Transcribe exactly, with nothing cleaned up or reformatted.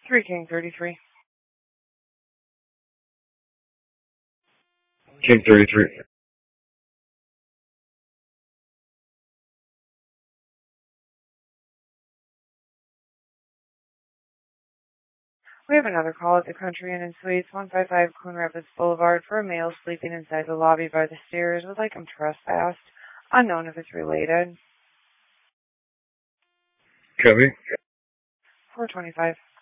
three King thirty-three. King thirty-three. We have another call at the Country Inn and Suites, one five five Coon Rapids Boulevard, for a male sleeping inside the lobby by the stairs. Would like him trespassed. Unknown if it's related. Copy. four twenty-five.